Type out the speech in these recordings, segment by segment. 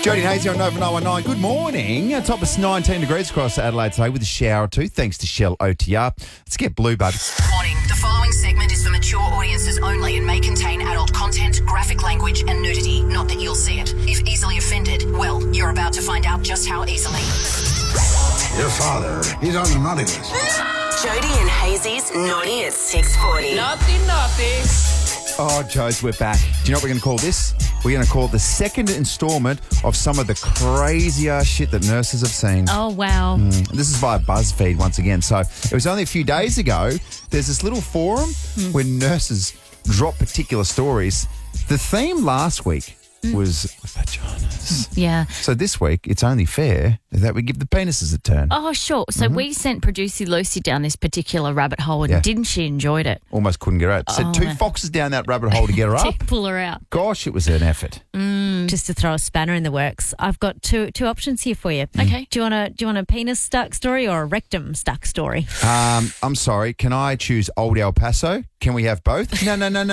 Jody Hazy on Nova 919. Good morning. Top is 19 degrees across Adelaide today with a shower or two, thanks to Shell OTR. Let's get blue, bud. Warning, the following segment is for mature audiences only and may contain adult content, graphic language and nudity. Not that you'll see it. If easily offended, well, you're about to find out just how easily. Your father, he's on the naughty list. Jody and Hazy's Naughty at 6:40. Naughty. Oh, Joes, we're back. Do you know what we're going to call this? We're going to call it the second instalment of some of the crazier shit that nurses have seen. Oh, wow. This is via BuzzFeed once again. So it was only a few days ago. There's this little forum where nurses drop particular stories. The theme last week was vaginas. Yeah. So this week, it's only fair that we give the penises a turn. Oh, sure. So we sent producer Lucy down this particular rabbit hole and Yeah. didn't she enjoyed it? Almost couldn't get out. Said two foxes down that rabbit hole to get her up. To pull her out. Gosh, it was an effort. Just to throw a spanner in the works, I've got two options here for you. Okay. Do you want a penis stuck story or a rectum stuck story? I'm sorry. Can I choose Old El Paso? Can we have both? No. not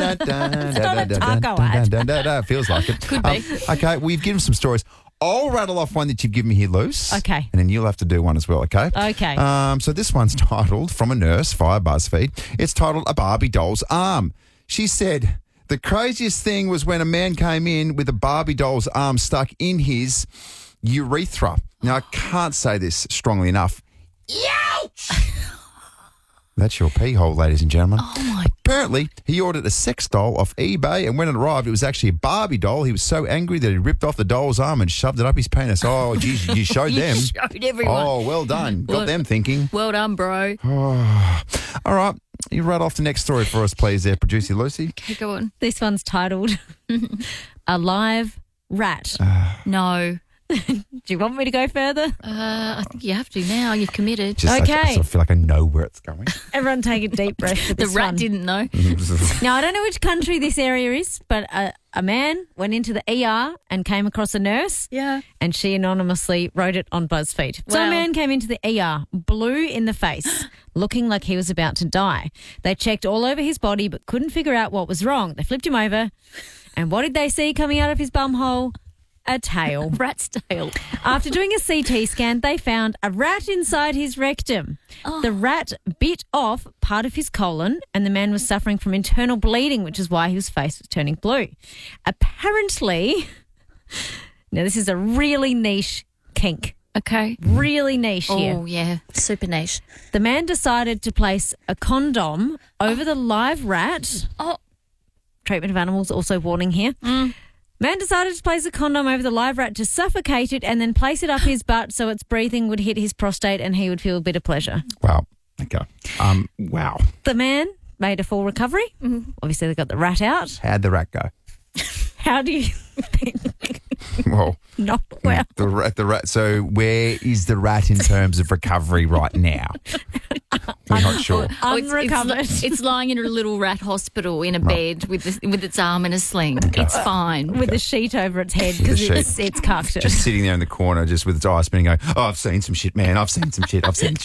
a taco ad. Feels like it. Could be. Okay, we've given some stories. I'll rattle off one that you've given me here loose. Okay. And then you'll have to do one as well, okay? Okay. So this one's titled, from a nurse via BuzzFeed, it's titled A Barbie Doll's Arm. She said, the craziest thing was when a man came in with a Barbie doll's arm stuck in his urethra. Now, I can't say this strongly enough. Ouch! That's your pee hole, ladies and gentlemen. Oh, my. Apparently, he ordered a sex doll off eBay, and when it arrived, it was actually a Barbie doll. He was so angry that he ripped off the doll's arm and shoved it up his penis. Oh, geez, you showed You them. showed everyone. Oh, well done. Got Well- them thinking. Well done, bro. All right, you write off the next story for us, please, there, producer Lucy. Okay, go on. This one's titled A Live Rat. No. Do you want me to go further? I think you have to now. You've committed. Just Okay. I sort of feel like I know where it's going. Everyone take a deep breath for The this rat one. didn't know. Now, I don't know which country this area is, but a man went into the ER and came across a nurse. Yeah. And she anonymously wrote it on BuzzFeed. So Wow. a man came into the ER, blue in the face, looking like he was about to die. They checked all over his body but couldn't figure out what was wrong. They flipped him over, and what did they see coming out of his bumhole? A tail. Rat's tail. After doing a CT scan, they found a rat inside his rectum. The rat bit off part of his colon, and the man was suffering from internal bleeding, which is why his face was turning blue. Apparently, now this is a really niche kink. Okay. Really niche here. Oh, yeah. Super niche. The man decided to place a condom over the live rat. Oh. Treatment of animals, also warning here. Man decided to place a condom over the live rat to suffocate it and then place it up his butt so its breathing would hit his prostate and he would feel a bit of pleasure. Wow. Okay. Wow. The man made a full recovery. Obviously, they got the rat out. How'd the rat go? How do you think? Well, Not well. the rat. So where is the rat in terms of recovery right now? We're not sure. Unrecovered. It's lying in a little rat hospital in a bed with its arm in a sling. It's fine. With a sheet over its head With a because sheet. it's cucked. Just sitting there in the corner, just with its eyes spinning, going, oh, I've seen some shit, man. I've seen some shit.